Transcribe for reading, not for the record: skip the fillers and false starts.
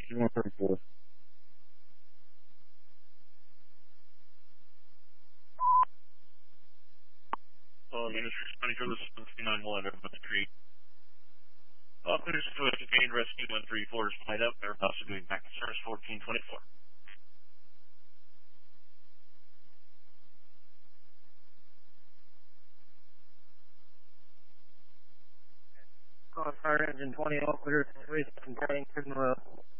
134. Units responding to this 911 over the street. Officers to gain rescue 134 is tied up. They're also doing back to service 1424. Call fire engine 20, all clear, situation, guiding signal.